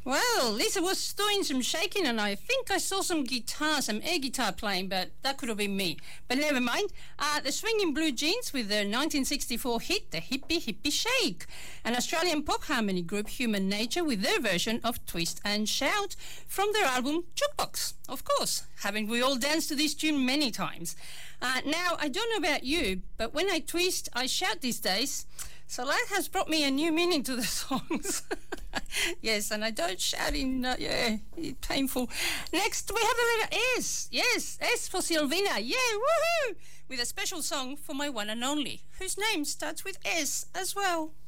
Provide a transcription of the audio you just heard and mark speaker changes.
Speaker 1: Well, Lisa was doing some shaking and I think I saw some air guitar playing, but that could have been me. But never mind. The Swinging Blue Jeans with their 1964 hit, The Hippie Hippie Shake. An Australian pop harmony group, Human Nature, with their version of Twist and Shout from their album Jukebox. Of course, haven't we all danced to this tune many times? Now, I don't know about you, but when I twist, I shout these days. So that has brought me a new meaning to the songs. Yes, and I don't shout in, painful. Next, we have the letter S. Yes, S for Silvina. Yeah, woohoo! With a special song for my one and only, whose name starts with S as well.